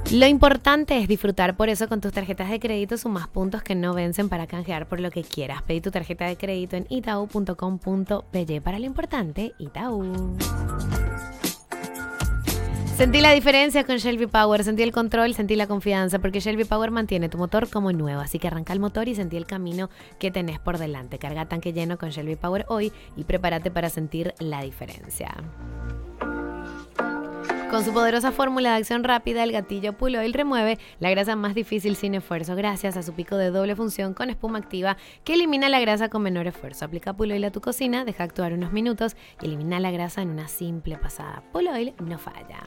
Lo importante es disfrutar, por eso con tus tarjetas de crédito sumas puntos que no vencen para canjear por lo que quieras. Pedí tu tarjeta de crédito en itau.com.py. Para lo importante, Itaú. Sentí la diferencia con Shelby Power, sentí el control, sentí la confianza, porque Shelby Power mantiene tu motor como nuevo, así que arranca el motor y sentí el camino que tenés por delante. Carga tanque lleno con Shelby Power hoy y prepárate para sentir la diferencia. Con su poderosa fórmula de acción rápida, el gatillo Pull Oil remueve la grasa más difícil sin esfuerzo gracias a su pico de doble función con espuma activa que elimina la grasa con menor esfuerzo. Aplica Pull Oil a tu cocina, deja actuar unos minutos y elimina la grasa en una simple pasada. Pull Oil no falla.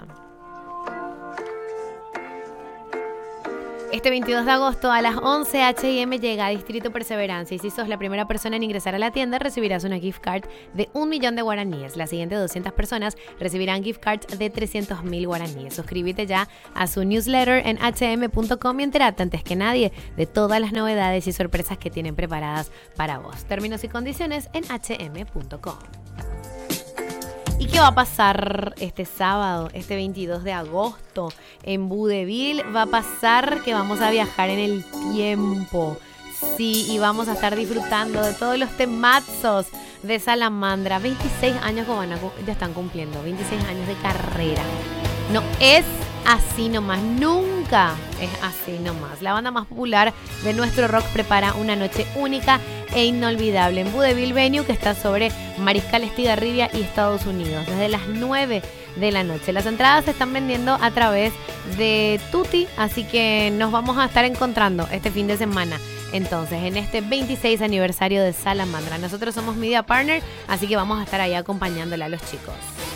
Este 22 de agosto a las 11 H&M llega a Distrito Perseverancia y si sos la primera persona en ingresar a la tienda recibirás una gift card de 1.000.000 de guaraníes. Las siguientes 200 personas recibirán gift cards de 300.000 guaraníes. Suscríbete ya a su newsletter en hm.com y entérate antes que nadie de todas las novedades y sorpresas que tienen preparadas para vos. Términos y condiciones en hm.com. ¿Y qué va a pasar este sábado, este 22 de agosto en Budeville? Va a pasar que vamos a viajar en el tiempo. Sí, y vamos a estar disfrutando de todos los temazos de Salamandra. 26 años ya están cumpliendo, 26 años de carrera. No es así nomás, nunca es así nomás. La banda más popular de nuestro rock prepara una noche única e inolvidable en Budeville Venue, que está sobre Mariscal Estigarribia y Estados Unidos, desde las 9 de la noche. Las entradas se están vendiendo a través de Tutti, así que nos vamos a estar encontrando este fin de semana. Entonces, en este 26 aniversario de Salamandra, nosotros somos Media Partner, así que vamos a estar ahí acompañándole a los chicos.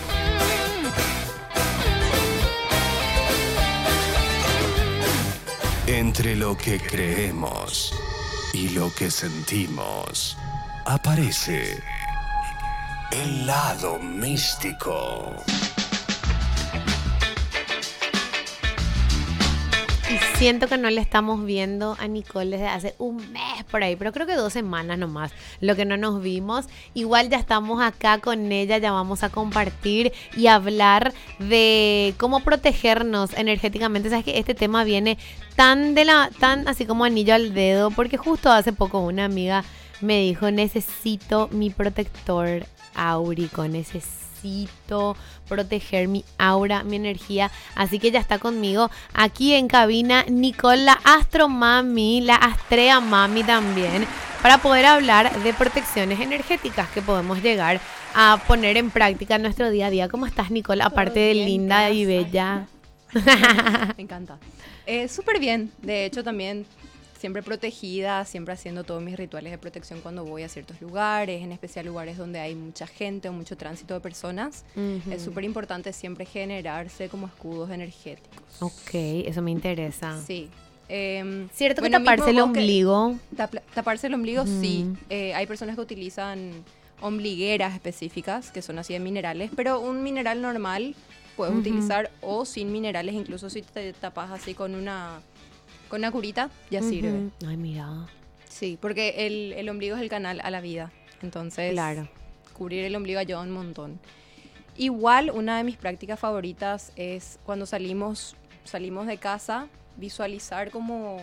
Entre lo que creemos y lo que sentimos, aparece el lado místico. Y siento que no le estamos viendo a Nicole desde hace un mes por ahí, pero creo que 2 semanas nomás, lo que no nos vimos. Igual ya estamos acá con ella, ya vamos a compartir y hablar de cómo protegernos energéticamente. Sabes que este tema viene tan así como anillo al dedo, porque justo hace poco una amiga me dijo, necesito mi protector áurico, necesito proteger mi aura, mi energía, así que ya está conmigo aquí en cabina Nicole, la Astro Mami, la Astrea Mami también, para poder hablar de protecciones energéticas que podemos llegar a poner en práctica en nuestro día a día. ¿Cómo estás, Nicole? Aparte de linda, gracias, y bella. Me encanta. Súper bien, de hecho también siempre protegida, siempre haciendo todos mis rituales de protección cuando voy a ciertos lugares, en especial lugares donde hay mucha gente o mucho tránsito de personas. Es súper importante siempre generarse como escudos energéticos. Ok, eso me interesa. Sí. ¿Cierto que taparse el ombligo? Taparse el ombligo, sí. Hay personas que utilizan ombligueras específicas, que son así de minerales, pero un mineral normal puedes utilizar o sin minerales, incluso si te tapas así con una curita, ya sirve. Ay, mira. Sí, porque el ombligo es el canal a la vida. Entonces, claro, cubrir el ombligo ayuda un montón. Igual, una de mis prácticas favoritas es cuando salimos de casa, visualizar como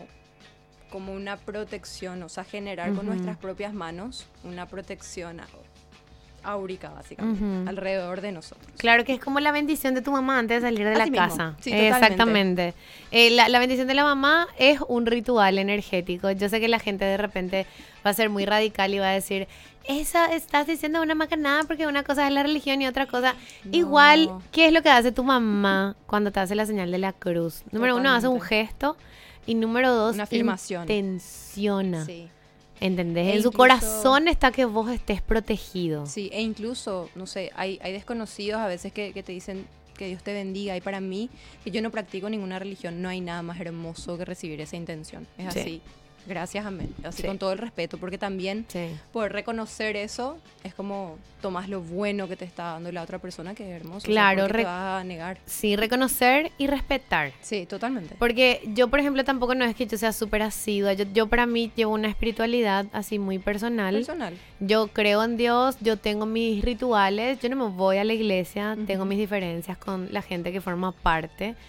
una protección, o sea, generar con nuestras propias manos una protección áurica, básicamente, alrededor de nosotros. Claro, que es como la bendición de tu mamá antes de salir de así la mismo. casa. Sí, exactamente. La bendición de la mamá es un ritual energético. Yo sé que la gente de repente va a ser muy radical y va a decir, eso estás diciendo una macanada porque una cosa es la religión y otra cosa. No. Igual, ¿qué es lo que hace tu mamá cuando te hace la señal de la cruz? Número 1, hace un gesto, y número 2, una afirmación. Intenciona. Sí. ¿Entendés? En su corazón está que vos estés protegido. Sí, e incluso, no sé, hay desconocidos a veces que te dicen que Dios te bendiga. Y para mí, que yo no practico ninguna religión, no hay nada más hermoso que recibir esa intención. Es así. Gracias, amén. Así con todo el respeto, porque también poder reconocer eso es como tomás lo bueno que te está dando la otra persona, que es hermoso. Claro, o sea, te vas a negar. Sí, reconocer y respetar. Sí, totalmente. Porque yo, por ejemplo, tampoco no es que yo sea súper asidua. Yo para mí llevo una espiritualidad así muy personal. Yo creo en Dios, yo tengo mis rituales, yo no me voy a la iglesia, tengo mis diferencias con la gente que forma parte.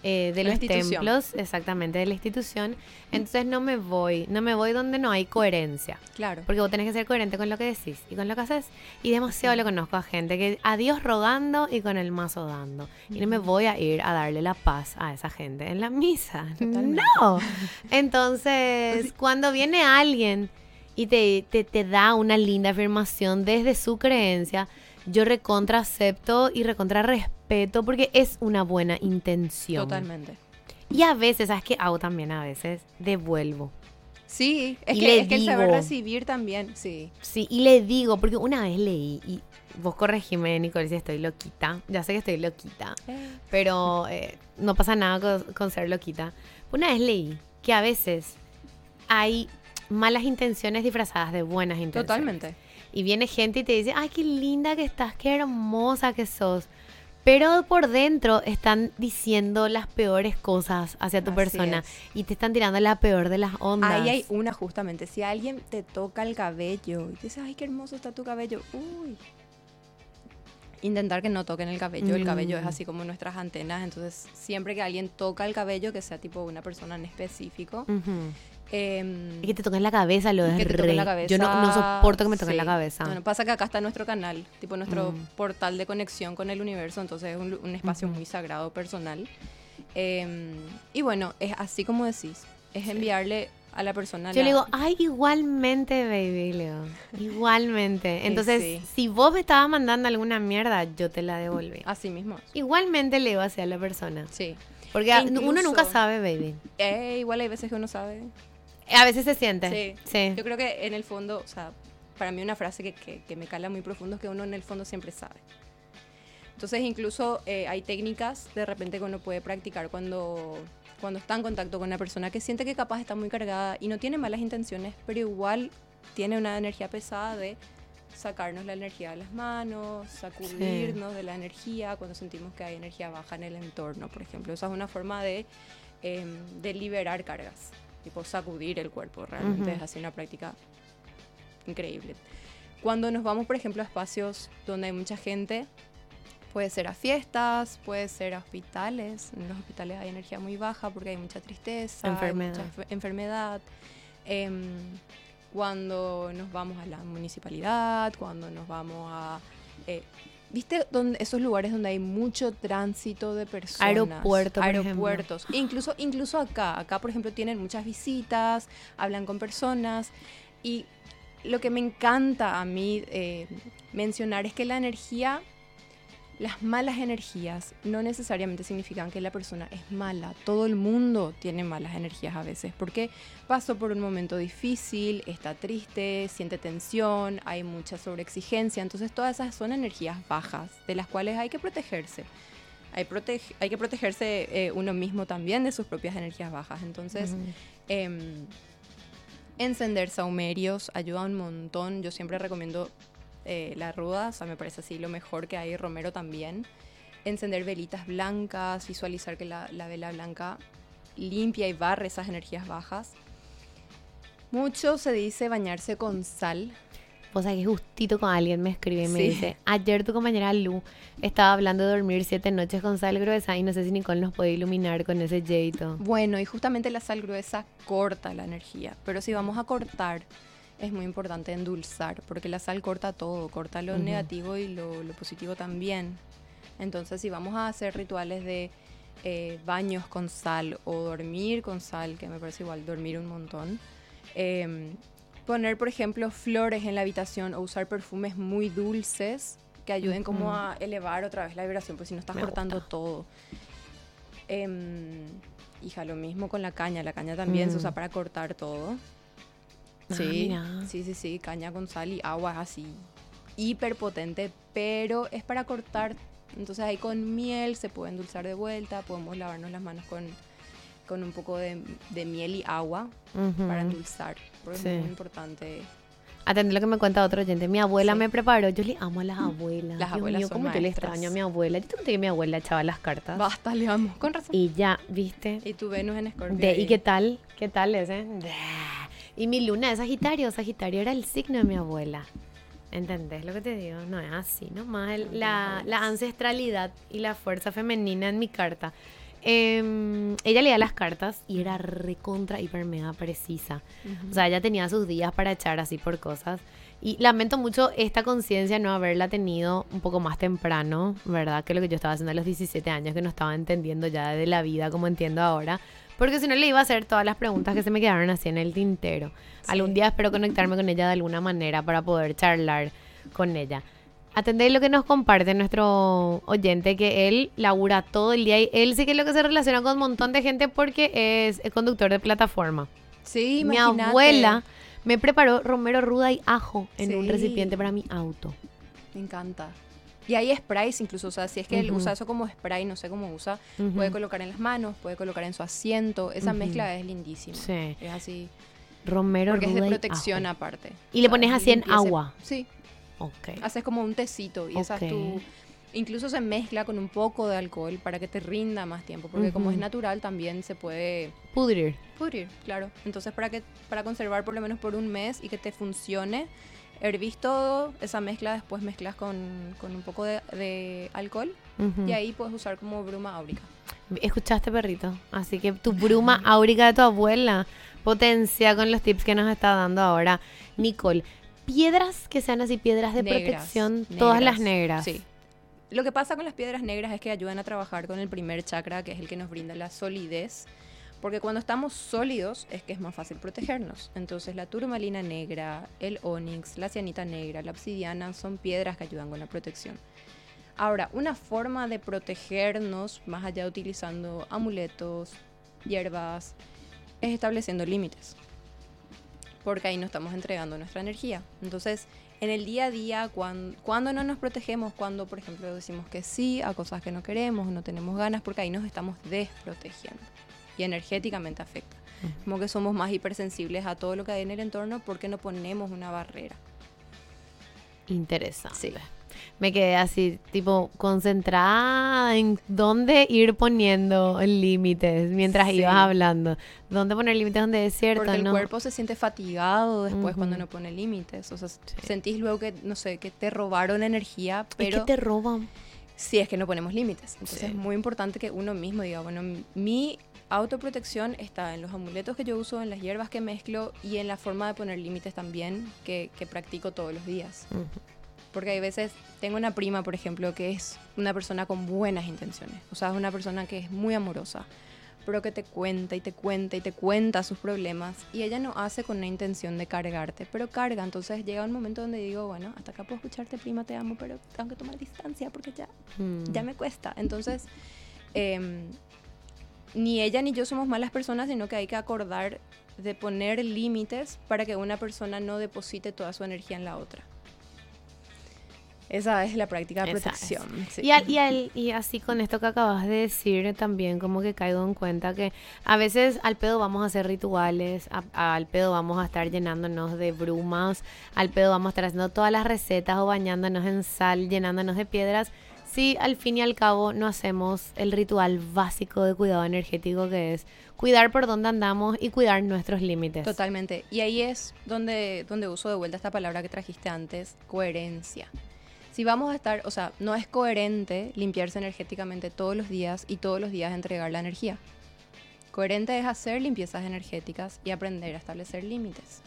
de La los institución. templos, exactamente, de la institución. Entonces no me voy donde no hay coherencia. Claro. Porque vos tenés que ser coherente con lo que decís y con lo que haces. Y demasiado le conozco a gente que a Dios rogando y con el mazo dando. Y no me voy a ir a darle la paz a esa gente en la misa. Totalmente. No. Entonces, cuando viene alguien y te da una linda afirmación desde su creencia, yo recontra acepto y recontra respeto porque es una buena intención. Totalmente. Y a veces, ¿sabes qué hago también? A veces devuelvo. Sí, es Y que, le es que el saber digo. recibir también, sí. Sí, y le digo, porque una vez leí, y vos corregime, Nicole, si estoy loquita. Ya sé que estoy loquita, pero no pasa nada con ser loquita. Una vez leí que a veces hay malas intenciones disfrazadas de buenas intenciones. Totalmente. Y viene gente y te dice, ay, qué linda que estás, qué hermosa que sos. Pero por dentro están diciendo las peores cosas hacia tu Así persona. es. Y te están tirando la peor de las ondas. Ahí hay una justamente. Si alguien te toca el cabello y te dice, ay, qué hermoso está tu cabello. Uy. Intentar que no toquen el cabello. El cabello es así como nuestras antenas. Entonces, siempre que alguien toca el cabello, que sea tipo una persona en específico. Ujú. em, Y que te toquen la cabeza, lo es que te toquen re. la cabeza. Yo no soporto que me toquen Sí. la cabeza. Bueno, pasa que acá está nuestro canal, tipo nuestro Mm. portal de conexión con el universo, entonces es un espacio muy sagrado, personal. Y bueno, es así como decís, es enviarle a la persona Yo le digo, ay, igualmente, baby, Leo. Igualmente. Entonces, sí. si vos me estabas mandando alguna mierda, yo te la devolví. así mismo. Igualmente le digo hacia la persona. Sí. Porque E uno incluso- nunca sabe, baby. Igual hay veces que uno sabe. A veces se siente. Sí. Yo creo que en el fondo, o sea, para mí una frase que me cala muy profundo es que uno en el fondo siempre sabe. Entonces incluso hay técnicas de repente que uno puede practicar cuando está en contacto con una persona que siente que capaz está muy cargada y no tiene malas intenciones, pero igual tiene una energía pesada de sacarnos la energía de las manos, sacudirnos de la energía cuando sentimos que hay energía baja en el entorno, por ejemplo. Esa es una forma de liberar cargas, tipo sacudir el cuerpo. Realmente es así una práctica increíble. Cuando nos vamos, por ejemplo, a espacios donde hay mucha gente, puede ser a fiestas, puede ser a hospitales. En los hospitales hay energía muy baja porque hay mucha tristeza, Enfermedad. hay mucha enfermedad. Cuando nos vamos a la municipalidad, cuando nos vamos a... ¿Viste esos lugares donde hay mucho tránsito de personas? Aeropuerto, por Aeropuertos. Incluso acá. Acá, por ejemplo, tienen muchas visitas, hablan con personas. Y lo que me encanta a mí mencionar es que la energía... Las malas energías no necesariamente significan que la persona es mala. Todo el mundo tiene malas energías a veces porque pasó por un momento difícil, está triste, siente tensión, hay mucha sobreexigencia. Entonces todas esas son energías bajas de las cuales hay que protegerse. Hay que protegerse uno mismo también de sus propias energías bajas. Entonces, encender sahumerios ayuda un montón. Yo siempre recomiendo... la ruda, o sea, me parece así lo mejor que hay, romero también. Encender velitas blancas, visualizar que la vela blanca limpia y barre esas energías bajas. Mucho se dice bañarse con sal. O sea, que justito con alguien me escribe y me Sí. dice, ayer tu compañera Lu estaba hablando de dormir 7 noches con sal gruesa y no sé si Nicole nos puede iluminar con ese jeito. Bueno, y justamente la sal gruesa corta la energía, pero si vamos a cortar, es muy importante endulzar, porque la sal corta todo, corta lo negativo y lo positivo también. Entonces, si vamos a hacer rituales de baños con sal o dormir con sal, que me parece igual dormir un montón, poner, por ejemplo, flores en la habitación o usar perfumes muy dulces que ayuden como a elevar otra vez la vibración, pues si no estás Me cortando gusta. todo. Hija, lo mismo con la caña también se usa para cortar todo. Sí, mira. sí, caña con sal y agua es así hiper potente, pero es para cortar. Entonces ahí con miel se puede endulzar de vuelta, podemos lavarnos las manos con un poco de miel y agua para endulzar, porque Sí. es muy importante. Atendé lo que me cuenta otro oyente. Mi abuela Sí. me preparó. Yo le amo a las abuelas. Las Dios abuelas mío, son cómo yo le maestras. extraño a mi abuela. Yo te conté que mi abuela echaba las cartas. Basta, le amo. Con razón. Y ya, ¿viste? Y tu Venus en Escorpio. ¿Y qué tal? ¿Qué tal ese? Y mi luna es Sagitario. Sagitario era el signo de mi abuela. ¿Entendés lo que te digo? No es así nomás. La ancestralidad y la fuerza femenina en mi carta. ella leía las cartas y era recontra, hiper, mega precisa. O sea, ella tenía sus días para echar así por cosas. Y lamento mucho esta conciencia no haberla tenido un poco más temprano, ¿verdad? Que lo que yo estaba haciendo a los 17 años, que no estaba entendiendo ya de la vida como entiendo ahora. Porque si no le iba a hacer todas las preguntas que se me quedaron así en el tintero. Sí. Algún día espero conectarme con ella de alguna manera para poder charlar con ella. Atendéis lo que nos comparte nuestro oyente, que él labura todo el día y él sí que es lo que se relaciona con un montón de gente porque es conductor de plataforma. Sí, Mi imagínate. abuela me preparó romero ruda y ajo en Sí. un recipiente para mi auto. Me encanta. Y hay sprays incluso, o sea, si es que él usa eso como spray, no sé cómo usa, puede colocar en las manos, puede colocar en su asiento. Esa mezcla es lindísima. Sí. Es así. Romero Porque ruda es de y protección ajo. aparte. Y le O sea, pones así en limpieza- agua. Sí. Ok. Haces como un tecito y esa es tu... Incluso se mezcla con un poco de alcohol para que te rinda más tiempo, porque como es natural también se puede Pudrir. pudrir, claro. Entonces para conservar por lo menos por un mes y que te funcione, hervís todo, esa mezcla después mezclas con un poco de alcohol y ahí puedes usar como bruma áurica. ¿Escuchaste, perrito? Así que tu bruma áurica de tu abuela potencia con los tips que nos está dando ahora Nicole. Piedras que sean así, piedras de protección, todas las negras. Sí. Lo que pasa con las piedras negras es que ayudan a trabajar con el primer chakra, que es el que nos brinda la solidez, porque cuando estamos sólidos es que es más fácil protegernos. Entonces la turmalina negra, el onix, la cianita negra, la obsidiana son piedras que ayudan con la protección. Ahora, una forma de protegernos, más allá de utilizando amuletos, hierbas, es estableciendo límites, porque ahí no estamos entregando nuestra energía. Entonces, en el día a día, cuando no nos protegemos, cuando, por ejemplo, decimos que sí a cosas que no queremos, no tenemos ganas, porque ahí nos estamos desprotegiendo y energéticamente afecta. Como que somos más hipersensibles a todo lo que hay en el entorno porque no ponemos una barrera. Interesante. Sí. Me quedé así, tipo, concentrada en dónde ir poniendo límites mientras ibas hablando. ¿Dónde poner límites donde es cierto? Porque el ¿no? cuerpo se siente fatigado después cuando no pone límites. O sea, sentís luego que, no sé, que te robaron energía, pero... Es que te roban. Sí, es que no ponemos límites. Entonces es muy importante que uno mismo diga, bueno, mi autoprotección está en los amuletos que yo uso, en las hierbas que mezclo y en la forma de poner límites también que practico todos los días. Porque hay veces, tengo una prima, por ejemplo, que es una persona con buenas intenciones. O sea, es una persona que es muy amorosa, pero que te cuenta y te cuenta y te cuenta sus problemas. Y ella no hace con una intención de cargarte, pero carga. Entonces llega un momento donde digo, bueno, hasta acá puedo escucharte, prima, te amo, pero tengo que tomar distancia porque ya me cuesta. Entonces, ni ella ni yo somos malas personas, sino que hay que acordar de poner límites para que una persona no deposite toda su energía en la otra. Esa es la práctica de protección. Sí. Y así con esto que acabas de decir también como que caigo en cuenta que a veces al pedo vamos a hacer rituales, al pedo vamos a estar llenándonos de brumas, al pedo vamos a estar haciendo todas las recetas o bañándonos en sal, llenándonos de piedras. Si al fin y al cabo no hacemos el ritual básico de cuidado energético, que es cuidar por dónde andamos y cuidar nuestros límites. Totalmente. Y ahí es donde uso de vuelta esta palabra que trajiste antes, coherencia. Si vamos a estar, o sea, no es coherente limpiarse energéticamente todos los días y todos los días entregar la energía. Coherente es hacer limpiezas energéticas y aprender a establecer límites.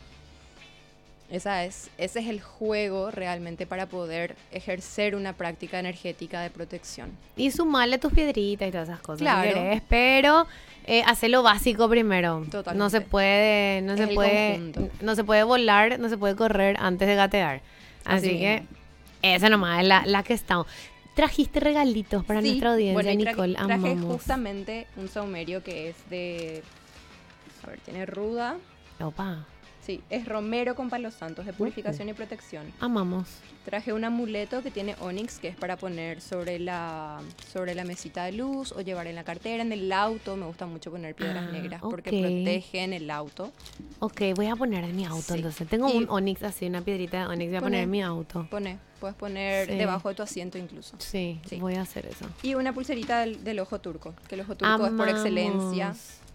Ese es el juego realmente para poder ejercer una práctica energética de protección. Y sumarle tus piedritas y todas esas cosas. Claro. Si querés, pero hacer lo básico primero. Totalmente. No se puede volar, no se puede correr antes de gatear. Así que esa nomás es la que estamos. ¿Trajiste regalitos para nuestra audiencia, Nicole? Traje justamente un saumerio que es de... A ver, tiene ruda. Opa. Sí, es romero con palos santos de purificación y protección. Amamos. Traje un amuleto que tiene onix, que es para poner sobre la mesita de luz o llevar en la cartera, en el auto. Me gusta mucho poner piedras negras porque protegen el auto. Ok, voy a poner en mi auto entonces. Tengo un onix así, una piedrita de onix. Voy a poner en mi auto. Puedes poner debajo de tu asiento incluso. Sí, voy a hacer eso. Y una pulserita del ojo turco, que el ojo turco es por excelencia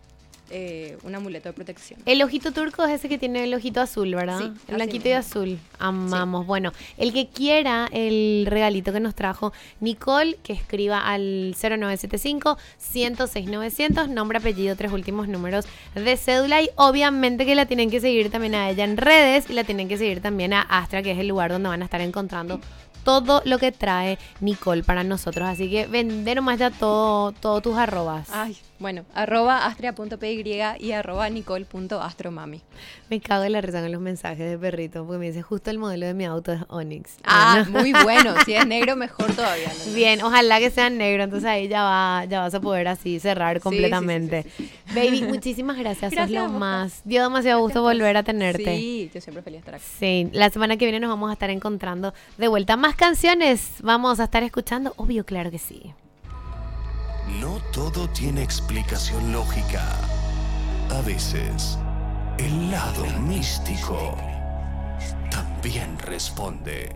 un amuleto de protección. El ojito turco es ese que tiene el ojito azul, ¿verdad? Sí, El blanquito y mismo. azul. Amamos. Sí. Bueno, el que quiera el regalito que nos trajo Nicole, que escriba al 0975-106-900, nombre, apellido, 3 últimos números de cédula. Y obviamente que la tienen que seguir también a ella en redes y la tienen que seguir también a Astra, que es el lugar donde van a estar encontrando todo lo que trae Nicole para nosotros. Así que vende nomás ya todo tus arrobas. Ay, bueno, @astria.py y @nicole.astromami. Me cago en la risa con los mensajes de perrito, porque me dice justo el modelo de mi auto es Onix. Ah, bueno. Muy bueno. Si es negro, mejor todavía. ¿No? Bien, ojalá que sea negro, entonces ahí ya vas a poder así cerrar completamente. Sí. Baby, muchísimas gracias, sos lo más. Dio demasiado gusto volver a tenerte. Sí, yo siempre feliz de estar aquí. Sí, la semana que viene nos vamos a estar encontrando de vuelta. Más canciones vamos a estar escuchando, obvio, claro que sí. No todo tiene explicación lógica. A veces, el lado místico también responde.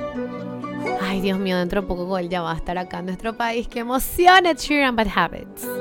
Ay, Dios mío, dentro de poco Gol ya va a estar acá en nuestro país. ¡Qué emoción! Ed Sheeran, Bad Habits.